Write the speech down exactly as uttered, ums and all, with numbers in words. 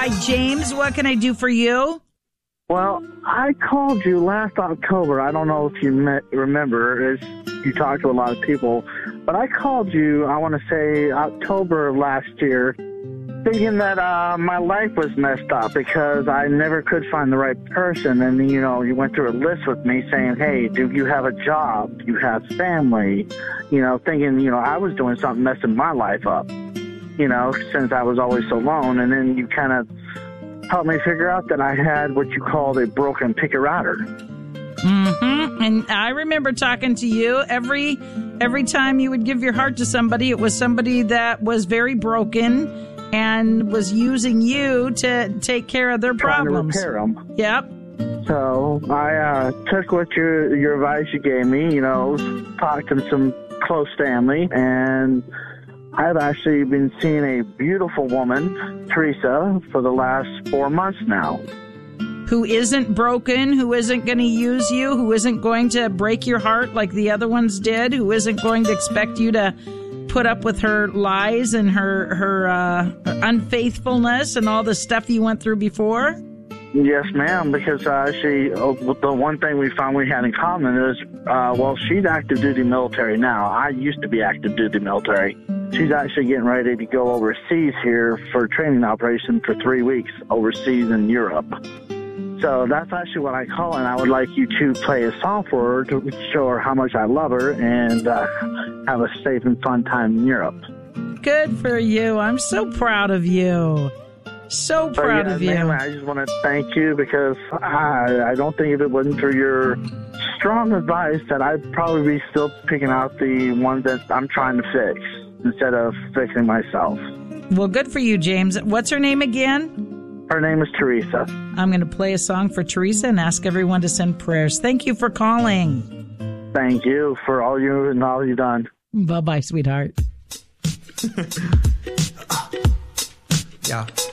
Hi, James. What can I do for you? Well, I called you last October. I don't know if you met, remember, as you talked to a lot of people, but I called you, I want to say, October of last year, thinking that uh, my life was messed up because I never could find the right person. And, you know, you went through a list with me saying, hey, do you have a job? Do you have family? You know, thinking, you know, I was doing something messing my life up, you know, since I was always so alone. And then you kind of helped me figure out that I had what you called a broken picker-outer. Mm-hmm. And I remember talking to you. Every every time you would give your heart to somebody, it was somebody that was very broken and was using you to take care of their problems. Trying to repair them. Yep. So I uh, took what your your advice you gave me, you know, talked to some close family, and I've actually been seeing a beautiful woman, Teresa, for the last four months now. Who isn't broken, who isn't going to use you, who isn't going to break your heart like the other ones did, who isn't going to expect you to put up with her lies and her, her uh, unfaithfulness and all the stuff you went through before? Yes, ma'am, because uh, she, uh, the one thing we found we had in common is, uh, well, she's active duty military now. I used to be active duty military. She's actually getting ready to go overseas here for a training operation for three weeks overseas in Europe. So that's actually what I call, and I would like you to play a song for her to show her how much I love her and uh, have a safe and fun time in Europe. Good for you. I'm so proud of you. So proud so, yeah, of you. Man, I just want to thank you because I, I don't think if it wasn't for your strong advice that I'd probably be still picking out the ones that I'm trying to fix instead of fixing myself. Well, good for you, James. What's her name again? Her name is Teresa. I'm going to play a song for Teresa and ask everyone to send prayers. Thank you for calling. Thank you for all you and all you've done. Bye-bye, sweetheart. Yeah.